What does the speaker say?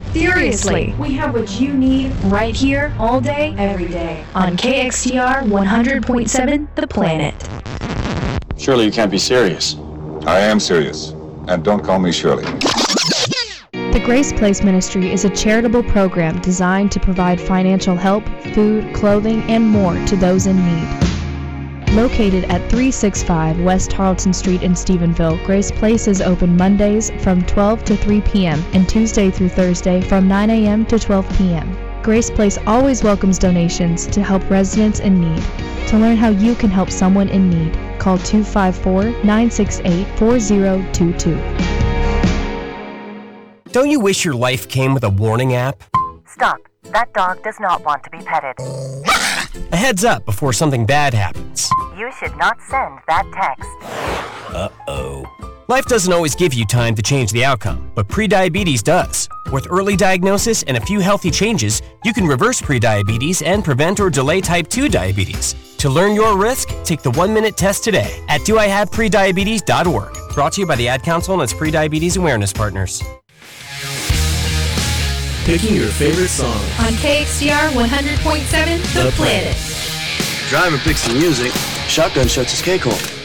Furiously. We have what you need right here, all day, every day. On KXTR 100.7 The Planet. Surely you can't be serious. I am serious. And don't call me Shirley. The Grace Place Ministry is a charitable program designed to provide financial help, food, clothing, and more to those in need. Located at 365 West Tarleton Street in Stephenville, Grace Place is open Mondays from 12 to 3 p.m. and Tuesday through Thursday from 9 a.m. to 12 p.m. Grace Place always welcomes donations to help residents in need. To learn how you can help someone in need, call 254-968-4022. Don't you wish your life came with a warning app? Stop. That dog does not want to be petted. A heads up before something bad happens. You should not send that text. Uh-oh. Life doesn't always give you time to change the outcome, but prediabetes does. With early diagnosis and a few healthy changes, you can reverse prediabetes and prevent or delay type 2 diabetes. To learn your risk, take the 1-minute test today at doihaveprediabetes.org. Brought to you by the Ad Council and its prediabetes awareness partners. Picking your favorite song on KXTR 100.7 The Planet. Driver picks the music. Shotgun shuts his cake hole.